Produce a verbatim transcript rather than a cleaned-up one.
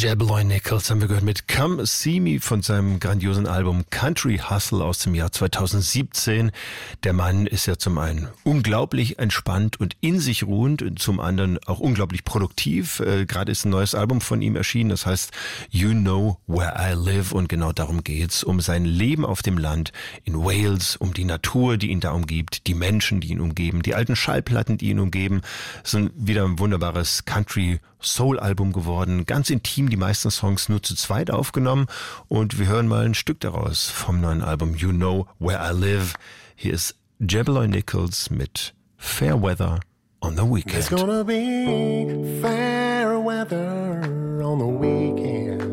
Jabberloy Nichols haben wir gehört mit Come See Me von seinem grandiosen Album Country Hustle aus dem Jahr zweitausendsiebzehn. Der Mann ist ja zum einen unglaublich entspannt und in sich ruhend und zum anderen auch unglaublich produktiv. Äh, gerade ist ein neues Album von ihm erschienen, das heißt You Know Where I Live, und genau darum geht's, um sein Leben auf dem Land in Wales, um die Natur, die ihn da umgibt, die Menschen, die ihn umgeben, die alten Schallplatten, die ihn umgeben. Es ist wieder ein wunderbares Country Soul-Album geworden, ganz intim, die meisten Songs nur zu zweit aufgenommen, und wir hören mal ein Stück daraus vom neuen Album You Know Where I Live. Hier ist Jabberloy Nichols mit Fair Weather on the Weekend. It's gonna be fair weather on the weekend.